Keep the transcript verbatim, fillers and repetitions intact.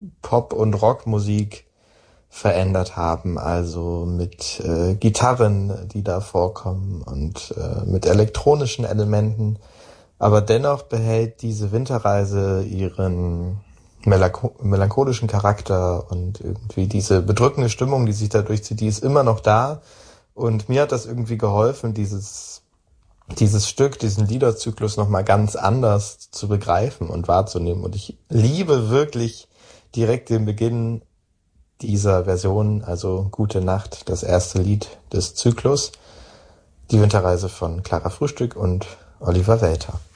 Pop- und Rockmusik verändert haben, also mit äh, Gitarren, die da vorkommen und äh, mit elektronischen Elementen. Aber dennoch behält diese Winterreise ihren melancho- melancholischen Charakter und irgendwie diese bedrückende Stimmung, die sich da durchzieht, die ist immer noch da. Und mir hat das irgendwie geholfen, dieses dieses Stück, diesen Liederzyklus nochmal ganz anders zu begreifen und wahrzunehmen. Und ich liebe wirklich direkt den Beginn dieser Version, also Gute Nacht, das erste Lied des Zyklus, die Winterreise von Clara Frühstück und Oliver Welter.